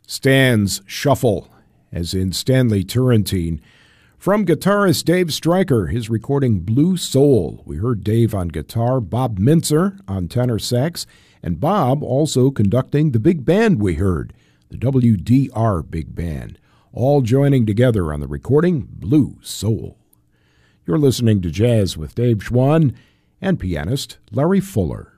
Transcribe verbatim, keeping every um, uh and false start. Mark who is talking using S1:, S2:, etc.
S1: Stan's Shuffle, as in Stanley Turrentine. From guitarist Dave Stryker, his recording Blue Soul. We heard Dave on guitar, Bob Mintzer on tenor sax, and Bob also conducting the big band we heard, the W D R Big Band, all joining together on the recording Blue Soul. You're listening to Jazz with Dave Schwann and pianist Larry Fuller.